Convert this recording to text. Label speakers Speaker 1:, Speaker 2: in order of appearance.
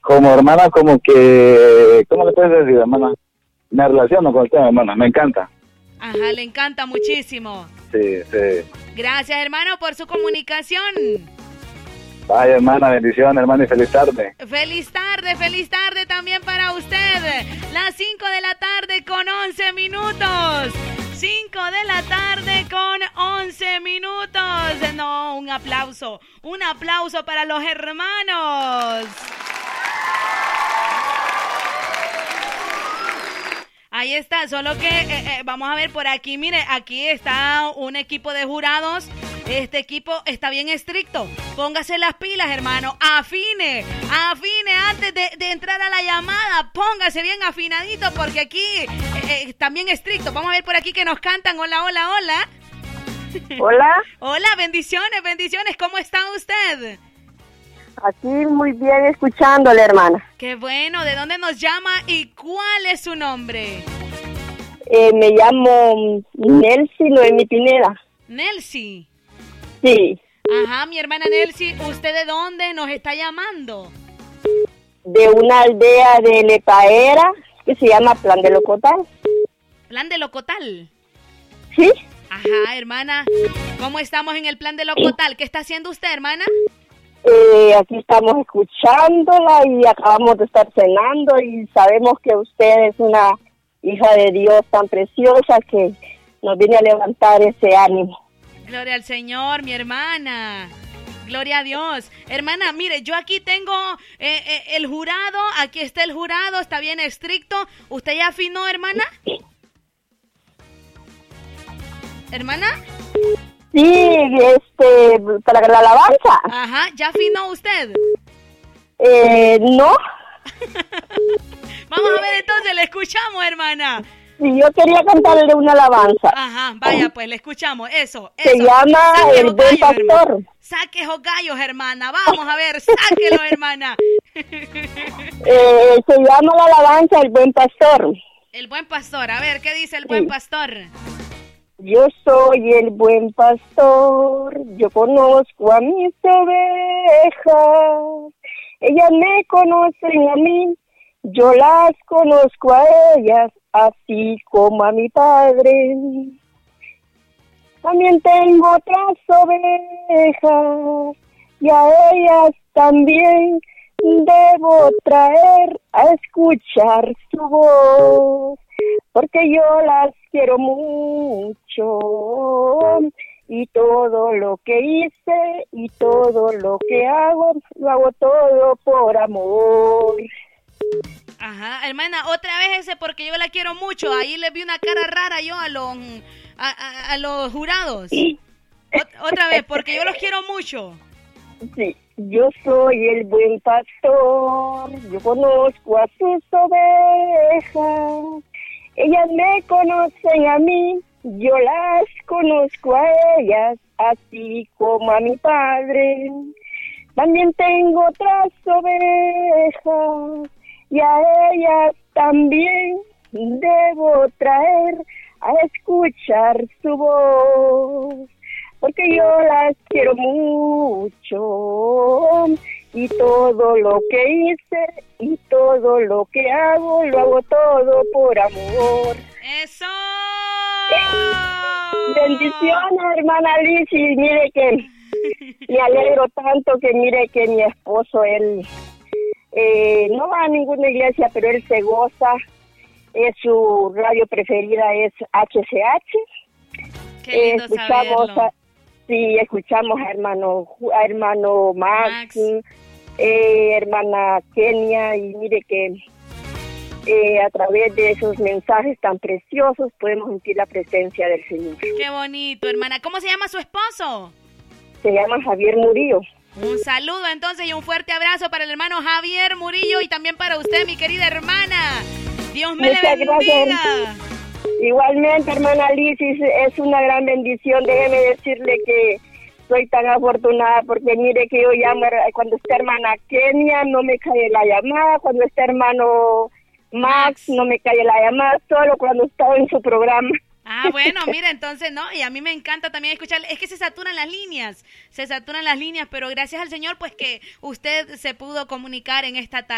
Speaker 1: como hermana, como que, ¿cómo le puedes decir, hermana? Me relaciono con usted, hermana, me encanta.
Speaker 2: Ajá, le encanta muchísimo.
Speaker 1: Sí, sí.
Speaker 2: Gracias, hermano, por su comunicación.
Speaker 1: Vaya, hermana, bendiciones, hermana, y feliz tarde.
Speaker 2: Feliz tarde también para usted. Las 5 de la tarde con 11 minutos. 5 de la tarde con 11 minutos. No, un aplauso para los hermanos. Ahí está, solo que vamos a ver por aquí, mire, aquí está un equipo de jurados. Este equipo está bien estricto. Póngase las pilas, hermano. Afine antes de entrar a la llamada. Póngase bien afinadito porque aquí está bien estricto. Vamos a ver por aquí que nos cantan. Hola.
Speaker 3: Hola.
Speaker 2: Hola, bendiciones. ¿Cómo está usted?
Speaker 3: Aquí muy bien escuchándole, hermana.
Speaker 2: Qué bueno. ¿De dónde nos llama y cuál es su nombre?
Speaker 3: Me llamo Nelcy Noemi Pineda.
Speaker 2: Nelcy.
Speaker 3: Sí.
Speaker 2: Ajá, mi hermana Nelcy, ¿usted de dónde nos está llamando?
Speaker 3: De una aldea de Lepaera que se llama Plan de Locotal.
Speaker 2: ¿Plan de Locotal?
Speaker 3: Sí.
Speaker 2: Ajá, hermana, ¿cómo estamos en el Plan de Locotal? ¿Qué está haciendo usted, hermana?
Speaker 3: Aquí estamos escuchándola y acabamos de estar cenando y sabemos que usted es una hija de Dios tan preciosa que nos viene a levantar ese ánimo.
Speaker 2: Gloria al Señor, mi hermana. Gloria a Dios. Hermana, mire, yo aquí tengo el jurado. Aquí está el jurado. Está bien estricto. ¿Usted ya afinó, hermana? ¿Hermana?
Speaker 3: Sí, para la alabanza.
Speaker 2: Ajá, ¿ya afinó usted?
Speaker 3: No.
Speaker 2: Vamos a ver entonces, le escuchamos, hermana.
Speaker 3: Sí, yo quería cantarle una alabanza.
Speaker 2: Ajá, vaya pues, le escuchamos, eso.
Speaker 3: Se llama
Speaker 2: Saque
Speaker 3: El Buen
Speaker 2: gallos,
Speaker 3: Pastor.
Speaker 2: Hermana. Saque esos gallos, hermana. Vamos a ver, sáquelo, hermana.
Speaker 3: Se llama la alabanza El Buen Pastor.
Speaker 2: El Buen Pastor, a ver, ¿qué dice el Buen Pastor?
Speaker 3: Yo soy el buen pastor, yo conozco a mis ovejas, ellas me conocen a mí, yo las conozco a ellas, así como a mi padre. También tengo otras ovejas, y a ellas también debo traer a escuchar su voz, porque yo las quiero mucho y todo lo que hice y todo lo que hago, lo hago todo por amor.
Speaker 2: Ajá, hermana, otra vez ese porque yo la quiero mucho. Ahí le vi una cara rara yo a los jurados. Otra vez, porque yo los quiero mucho.
Speaker 3: Sí, yo soy el buen pastor, yo conozco a sus ovejas. Ellas me conocen a mí, yo las conozco a ellas, así como a mi padre. También tengo otras ovejas, y a ellas también debo traer a escuchar su voz, porque yo las quiero mucho. Y todo lo que hice y todo lo que hago, lo hago todo por amor.
Speaker 2: ¡Eso!
Speaker 3: Bendiciones, hermana Liz, y mire que me alegro tanto que mire que mi esposo, él no va a ninguna iglesia, pero él se goza. Su radio preferida es HCH.
Speaker 2: Qué lindo saberlo.
Speaker 3: Sí, escuchamos a hermano Max. Hermana Kenia, y mire que a través de esos mensajes tan preciosos podemos sentir la presencia del Señor.
Speaker 2: Qué bonito, hermana. ¿Cómo se llama su esposo?
Speaker 3: Se llama Javier Murillo.
Speaker 2: Un saludo entonces y un fuerte abrazo para el hermano Javier Murillo y también para usted, mi querida hermana. Dios me le bendiga.
Speaker 3: Gracias. Igualmente, hermana Liz, es una gran bendición. Déjeme decirle que soy tan afortunada porque mire que yo llamo cuando está hermana Kenia, no me cae la llamada, cuando está hermano Max, no me cae la llamada, solo cuando estaba en su programa.
Speaker 2: Ah, bueno, mira, entonces, no, y a mí me encanta también escuchar, es que se saturan las líneas, pero gracias al Señor, pues que usted se pudo comunicar en esta tarde.